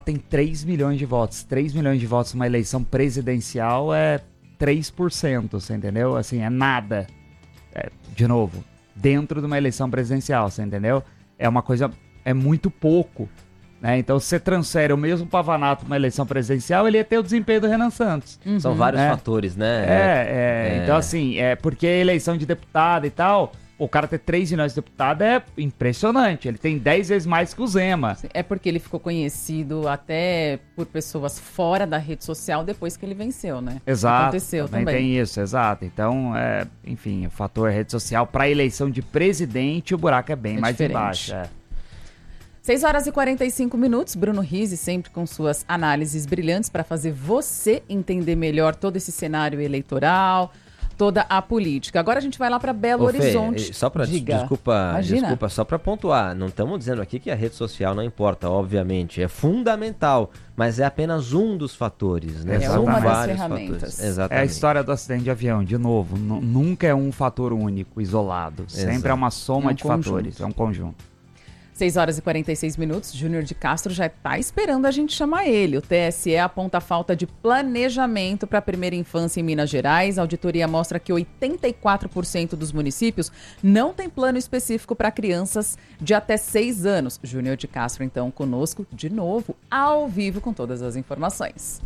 tem 3 milhões de votos. 3 milhões de votos numa eleição presidencial é 3%, você entendeu? Assim, é nada. De novo, dentro de uma eleição presidencial, você entendeu? É uma coisa, é muito pouco, né? Então, se você transfere o mesmo Pavanato para uma eleição presidencial, ele ia ter o desempenho do Renan Santos. São vários fatores, né? Então, assim, porque a eleição de deputado e tal, o cara ter 3 milhões de deputado é impressionante. Ele tem 10 vezes mais que o Zema. É porque ele ficou conhecido até por pessoas fora da rede social depois que ele venceu, né? Exato. Aconteceu também. Tem isso, exato. Então, enfim, o fator rede social para eleição de presidente, o buraco é bem mais diferente. embaixo. 6 horas e 45 minutos. Bruno Rizzi sempre com suas análises brilhantes para fazer você entender melhor todo esse cenário eleitoral, toda a política. Agora a gente vai lá para Belo Horizonte. Só para desculpa, só para pontuar, não estamos dizendo aqui que a rede social não importa, obviamente, é fundamental, mas é apenas um dos fatores, né? É uma das ferramentas. Exatamente. É a história do acidente de avião, de novo, nunca é um fator único, isolado, sempre é uma soma de fatores, é um conjunto. 6 horas e 46 minutos, Júnior de Castro já está esperando a gente chamar ele. O TSE aponta a falta de planejamento para a primeira infância em Minas Gerais. A auditoria mostra que 84% dos municípios não tem plano específico para crianças de até 6 anos. Júnior de Castro, então, conosco de novo, ao vivo, com todas as informações.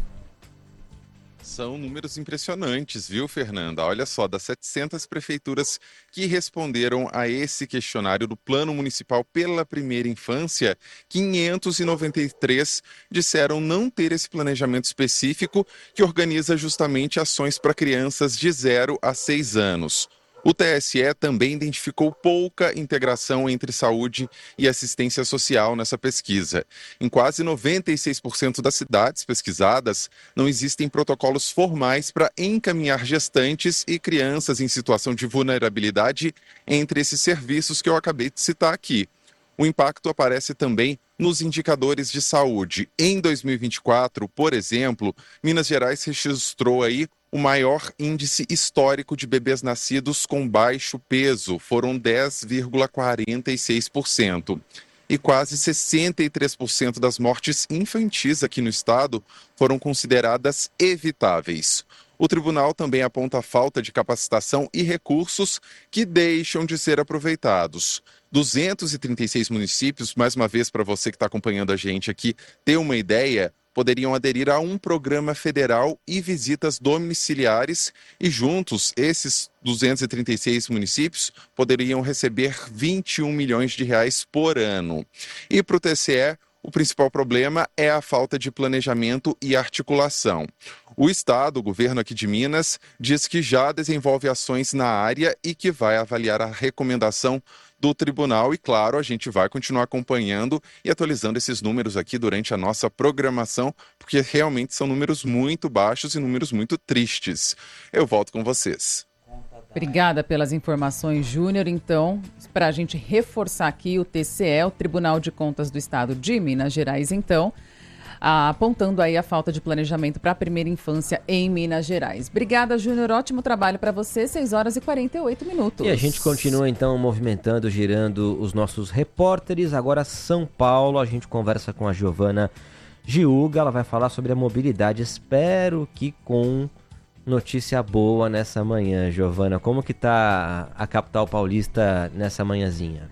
São números impressionantes, viu, Fernanda? Olha só, das 700 prefeituras que responderam a esse questionário do Plano Municipal pela Primeira Infância, 593 disseram não ter esse planejamento específico que organiza justamente ações para crianças de 0 a 6 anos. O TSE também identificou pouca integração entre saúde e assistência social nessa pesquisa. Em quase 96% das cidades pesquisadas, não existem protocolos formais para encaminhar gestantes e crianças em situação de vulnerabilidade entre esses serviços que eu acabei de citar aqui. O impacto aparece também nos indicadores de saúde. Em 2024, por exemplo, Minas Gerais registrou aí o maior índice histórico de bebês nascidos com baixo peso, foram 10,46%. E quase 63% das mortes infantis aqui no estado foram consideradas evitáveis. O tribunal também aponta a falta de capacitação e recursos que deixam de ser aproveitados. 236 municípios, mais uma vez para você que está acompanhando a gente aqui ter uma ideia, poderiam aderir a um programa federal e visitas domiciliares e juntos esses 236 municípios poderiam receber 21 milhões de reais por ano. E para o TCE, o principal problema é a falta de planejamento e articulação. O Estado, o governo aqui de Minas, diz que já desenvolve ações na área e que vai avaliar a recomendação do tribunal e, claro, a gente vai continuar acompanhando e atualizando esses números aqui durante a nossa programação, porque realmente são números muito baixos e números muito tristes. Eu volto com vocês. Obrigada pelas informações, Júnior. Então, para a gente reforçar aqui, o TCE, o Tribunal de Contas do Estado de Minas Gerais, então, apontando aí a falta de planejamento para a primeira infância em Minas Gerais. Obrigada, Júnior. Ótimo trabalho para você. 6 horas e 48 minutos. E a gente continua, então, movimentando, girando os nossos repórteres. Agora, São Paulo, a gente conversa com a Giovana Giuga. Ela vai falar sobre a mobilidade. Espero que com notícia boa nessa manhã, Giovana. Como que tá a capital paulista nessa manhãzinha?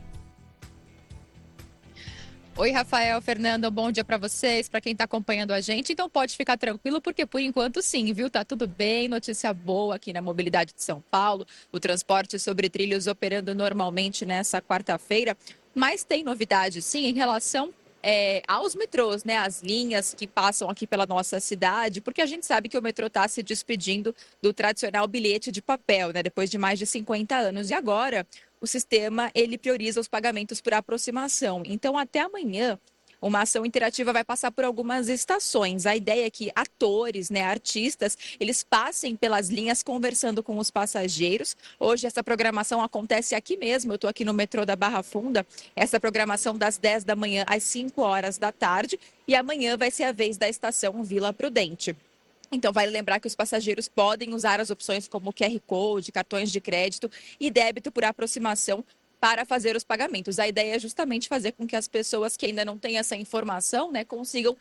Oi, Rafael, Fernando, bom dia para vocês, para quem está acompanhando a gente. Então pode ficar tranquilo, porque por enquanto sim, viu? Tá tudo bem, notícia boa aqui na mobilidade de São Paulo. O transporte sobre trilhos operando normalmente nessa quarta-feira, mas tem novidade sim em relação aos metrôs, né? As linhas que passam aqui pela nossa cidade, porque a gente sabe que o metrô está se despedindo do tradicional bilhete de papel, né? Depois de mais de 50 anos. E agora o sistema ele prioriza os pagamentos por aproximação. Então, até amanhã, uma ação interativa vai passar por algumas estações. A ideia é que atores, né, artistas, eles passem pelas linhas conversando com os passageiros. Hoje essa programação acontece aqui mesmo, eu estou aqui no metrô da Barra Funda, essa programação das 10 da manhã às 5 horas da tarde, e amanhã vai ser a vez da estação Vila Prudente. Então, vale lembrar que os passageiros podem usar as opções como QR Code, cartões de crédito e débito por aproximação para fazer os pagamentos. A ideia é justamente fazer com que as pessoas que ainda não têm essa informação, né, consigam